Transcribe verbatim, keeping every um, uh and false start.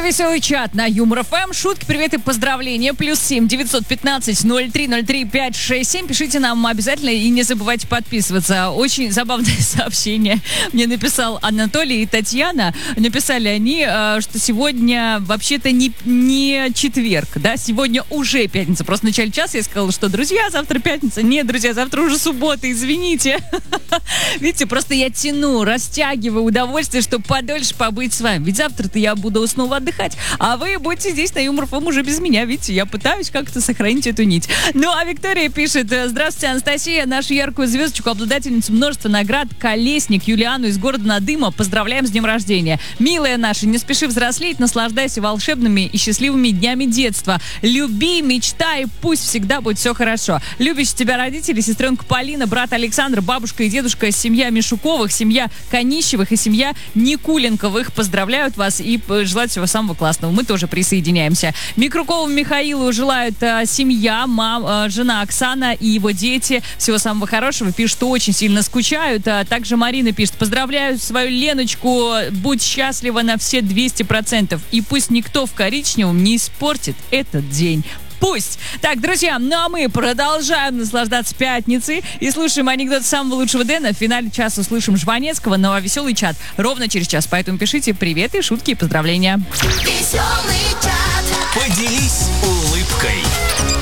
веселый чат на Юмор ФМ. Шутки, привет и поздравления. Плюс семь девятьсот пятнадцать ноль три ноль три пять шесть семь. Пишите нам обязательно и не забывайте подписываться. Очень забавное сообщение мне написал Анатолий и Татьяна. Написали они, что сегодня вообще-то не, не четверг, да, сегодня уже пятница. Просто в начале часа я сказала, что, друзья, завтра пятница. Нет, друзья, завтра уже суббота, извините. Видите, просто я тяну, растягиваю удовольствие, чтобы подольше побыть с вами. Ведь завтра-то я буду снова отдыхать, а вы будете здесь на Юмор ФМ уже без меня. Видите, я пытаюсь как-то сохранить эту нить. Ну, а Виктория пишет: здравствуйте, Анастасия, нашу яркую звездочку, обладательницу множества наград, Колесник Юлиану из города Надыма. Поздравляем с днем рождения. Милая наша, не спеши взрослеть, наслаждайся волшебными и счастливыми днями детства. Люби, мечтай, пусть всегда будет все хорошо. Любящие тебя родители, сестренка Полина, брат Александр, бабушка и дедушка, семья Мишуковых, семья Конищевых и семья Никуленковых поздравляют вас и желают всего самого классного. Мы тоже присоединяемся. Микрукову Михаилу желают э, семья, мам, э, жена Оксана и его дети. Всего самого хорошего. Пишут, что очень сильно скучают. А также Марина пишет: поздравляю свою Леночку. Будь счастлива на все двести процентов. И пусть никто в коричневом не испортит этот день. Пусть. Так, друзья, ну а мы продолжаем наслаждаться пятницей и слушаем анекдот самого лучшего Дэна. В финале часа услышим Жванецкого, ну а веселый чат ровно через час. Поэтому пишите приветы, шутки и поздравления. Веселый чат. Поделись улыбкой.